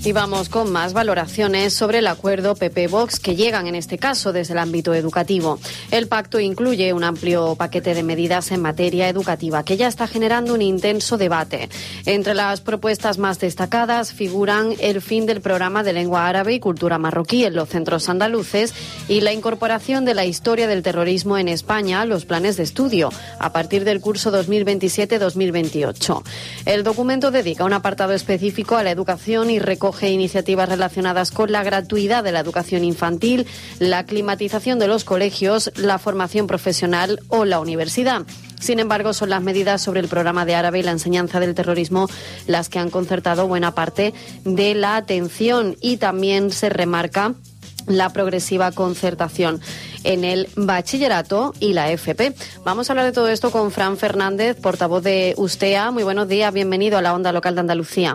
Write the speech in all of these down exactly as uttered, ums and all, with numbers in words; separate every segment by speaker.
Speaker 1: Y vamos con más valoraciones sobre el acuerdo P P-Vox que llegan en este caso desde el ámbito educativo. El pacto incluye un amplio paquete de medidas en materia educativa que ya está generando un intenso debate. Entre las propuestas más destacadas figuran el fin del programa de lengua árabe y cultura marroquí en los centros andaluces y la incorporación de la historia del terrorismo en España a los planes de estudio a partir del curso dos mil veintisiete dos mil veintiocho. El documento dedica un apartado específico a la educación y recoge iniciativas relacionadas con la gratuidad de la educación infantil, la climatización de los colegios, la formación profesional o la universidad. Sin embargo, son las medidas sobre el programa de árabe y la enseñanza del terrorismo las que han concertado buena parte de la atención, y también se remarca la progresiva concertación en el bachillerato y la F P. Vamos a hablar de todo esto con Fran Fernández, portavoz de Ustea. Muy buenos días, bienvenido a la Onda Local de Andalucía.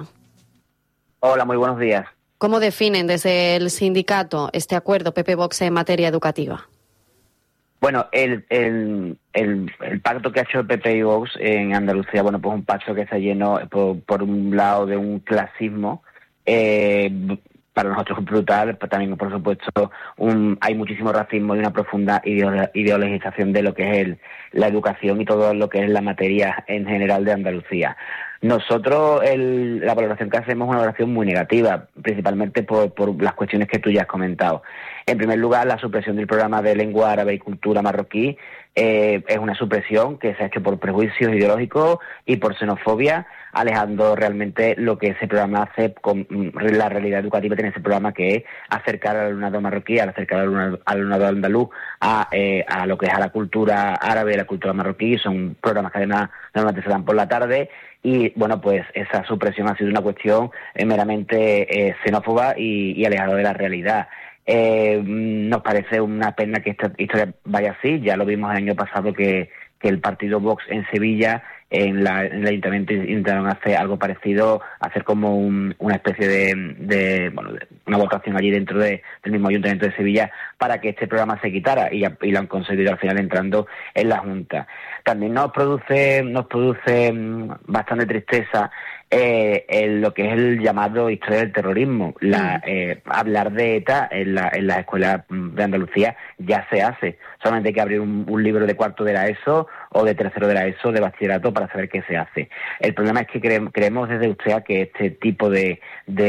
Speaker 2: Hola, muy buenos días.
Speaker 1: ¿Cómo definen desde el sindicato este acuerdo P P-Vox en materia educativa?
Speaker 2: Bueno, el, el, el, el pacto que ha hecho el P P y Vox en Andalucía, bueno, pues un pacto que está lleno, por, por un lado, de un clasismo, eh, para nosotros es brutal, pero también, por supuesto, un, hay muchísimo racismo y una profunda ideo, ideologización de lo que es el, la educación y todo lo que es la materia en general de Andalucía. Nosotros el, la valoración que hacemos es una valoración muy negativa, principalmente por, por las cuestiones que tú ya has comentado. En primer lugar, la supresión del programa de lengua árabe y cultura marroquí eh, es una supresión que se ha hecho por prejuicios ideológicos y por xenofobia, alejando realmente lo que ese programa hace con la realidad educativa. Tiene ese programa que es acercar al alumnado marroquí, al acercar al alumnado, al alumnado andaluz a, eh, a lo que es a la cultura árabe y la cultura marroquí. Son programas que además normalmente se dan por la tarde. Y, bueno, pues esa supresión ha sido una cuestión eh, meramente eh, xenófoba y, y alejada de la realidad. Eh, nos parece una pena que esta historia vaya así. Ya lo vimos el año pasado que, que el partido Vox en Sevilla, en, la, en el ayuntamiento, intentaron hacer algo parecido, hacer como un, una especie de, de, bueno, de una votación allí dentro de, del mismo ayuntamiento de Sevilla para que este programa se quitara, y, y lo han conseguido al final entrando en la Junta. También nos produce, nos produce bastante tristeza eh, en lo que es el llamado historia del terrorismo. La, eh, hablar de ETA en la, en las escuelas de Andalucía ya se hace. Solamente hay que abrir un, un libro de cuarto de la ESO o de tercero de la ESO, de bachillerato, para saber qué se hace. El problema es que cre- creemos desde Ustea que este tipo de,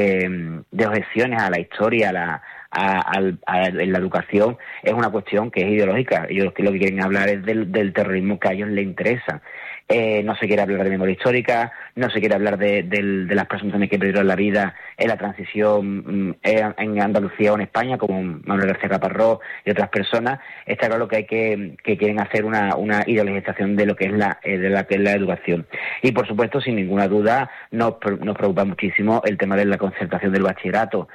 Speaker 2: de, de objeciones a la historia, a la A, a, a, en la educación, es una cuestión que es ideológica. Ellos lo que quieren hablar es del, del terrorismo que a ellos les interesa. Eh, no se quiere hablar de memoria histórica, no se quiere hablar de, de, de las personas que perdieron la vida en la transición en, en Andalucía o en España, como Manuel García Caparrós y otras personas. Está claro que hay que, que quieren hacer una, una ideologización de lo que es la, de la que es la educación. Y, por supuesto, sin ninguna duda, nos, nos preocupa muchísimo el tema de la concertación del bachillerato,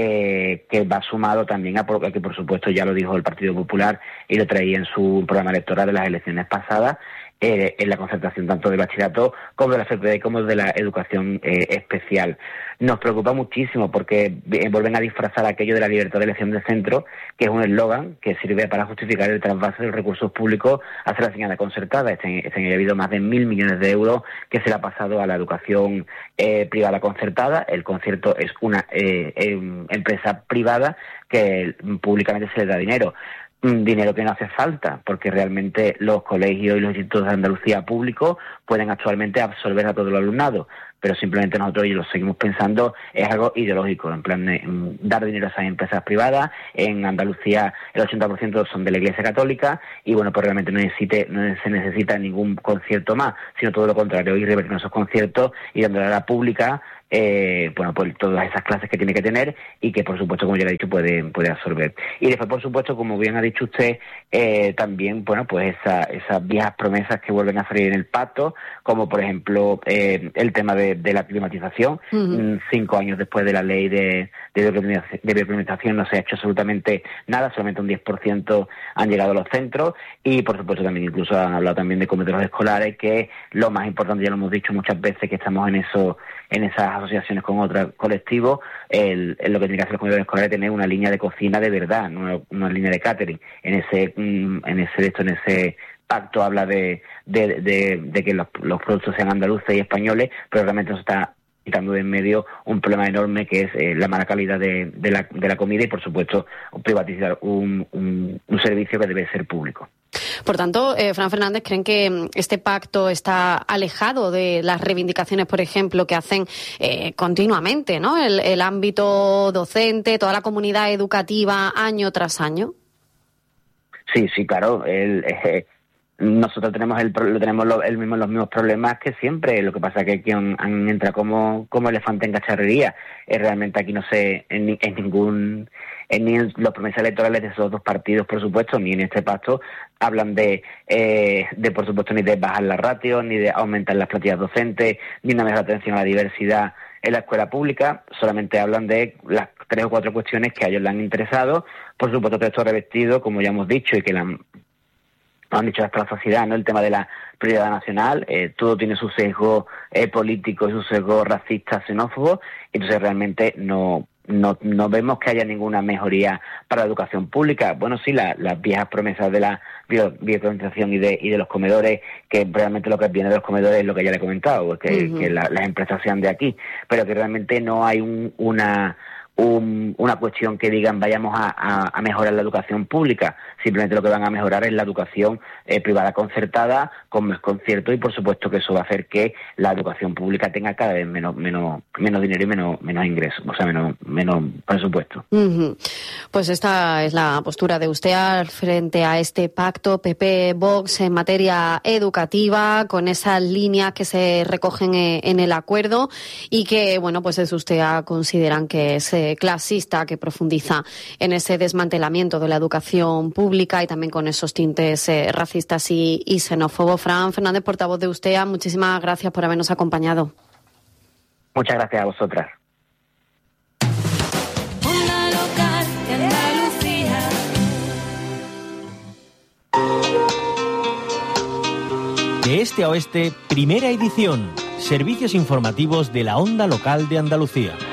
Speaker 2: eh, que va sumado también a que, por supuesto, ya lo dijo el Partido Popular y lo traía en su programa electoral de las elecciones pasadas, eh, en la concertación tanto del bachillerato como de la F P como de la educación eh, especial. Nos preocupa muchísimo porque vuelven a disfrazar aquello de la libertad de elección de centro, que es un eslogan que sirve para justificar el trasvase de los recursos públicos hacia la enseñanza concertada. Este, este año ha habido más de mil millones de euros que se le ha pasado a la educación eh, privada concertada. El concierto es una eh, eh, empresa privada que públicamente se le da dinero. Dinero que no hace falta, porque realmente los colegios y los institutos de Andalucía públicos pueden actualmente absorber a todo el alumnado, pero simplemente nosotros, y lo seguimos pensando, es algo ideológico, en plan de mm, dar dinero a esas empresas privadas. En Andalucía el ochenta por ciento son de la Iglesia Católica y, bueno, pues realmente no, necesite, no se necesita ningún concierto más, sino todo lo contrario, ir revertiendo esos conciertos y dándole a la pública Eh, bueno, pues todas esas clases que tiene que tener y que, por supuesto, como ya le he dicho, puede, puede absorber. Y después, por supuesto, como bien ha dicho usted, eh, también, bueno, pues esa, esas viejas promesas que vuelven a salir en el pacto, como por ejemplo eh, el tema de, de la climatización. Uh-huh. Cinco años después de la ley de, de bioclimatización no se ha hecho absolutamente nada, solamente un diez por ciento han llegado a los centros y, por supuesto, también incluso han hablado también de comedores escolares, que lo más importante, ya lo hemos dicho muchas veces, que estamos en eso, en esas asociaciones con otros colectivos, el, el, lo que tiene que hacer los comedores escolares es tener una línea de cocina de verdad, no una, una línea de catering. En ese, en ese, esto, en ese pacto habla de, de, de, de que los, los productos sean andaluces y españoles, pero realmente no se está quitando de en medio un problema enorme que es eh, la mala calidad de, de, la, de la comida y, por supuesto, privatizar un, un, un servicio que debe ser público.
Speaker 1: Por tanto, eh, Fran Fernández, ¿creen que este pacto está alejado de las reivindicaciones, por ejemplo, que hacen eh, continuamente, ¿no? El, el ámbito docente, toda la comunidad educativa, año tras año?
Speaker 2: Sí, sí, claro. El, eh, nosotros tenemos el tenemos lo, el mismo, los mismos problemas que siempre. Lo que pasa es que aquí han, han entrado como, como elefante en cacharrería. Eh, realmente aquí no sé, en, en ningún... En, ni en los promesas electorales de esos dos partidos, por supuesto, ni en este pacto hablan de, eh, de por supuesto, ni de bajar la ratio, ni de aumentar las plantillas docentes, ni una mejor atención a la diversidad en la escuela pública. Solamente hablan de las tres o cuatro cuestiones que a ellos les han interesado. Por supuesto, todo esto revestido, como ya hemos dicho, y que la han, han dicho hasta la saciedad, ¿no? El tema de la prioridad nacional, eh, todo tiene su sesgo eh, político y su sesgo racista, xenófobo, entonces realmente no... No, no vemos que haya ninguna mejoría para la educación pública. Bueno, sí, la, las viejas promesas de la biocolonización y de, y de los comedores, que realmente lo que viene de los comedores es lo que ya le he comentado, que, uh-huh. que la, las empresas sean de aquí, pero que realmente no hay un, una... Un, una cuestión que digan vayamos a, a, a mejorar la educación pública. Simplemente lo que van a mejorar es la educación eh, privada concertada con más conciertos, y por supuesto que eso va a hacer que la educación pública tenga cada vez menos menos menos dinero y menos menos ingresos, o sea, menos menos presupuesto.
Speaker 1: Uh-huh. Pues esta es la postura de USTEA frente a este pacto P P Vox en materia educativa, con esas líneas que se recogen en el acuerdo y que, bueno, pues desde USTEA consideran que es clasista, que profundiza en ese desmantelamiento de la educación pública y también con esos tintes eh, racistas y, y xenófobos. Fran Fernández, portavoz de USTEA, muchísimas gracias por habernos acompañado.
Speaker 2: Muchas gracias a vosotras.
Speaker 3: Onda local de Andalucía.
Speaker 4: De este a oeste, primera edición. Servicios informativos de la Onda Local de Andalucía.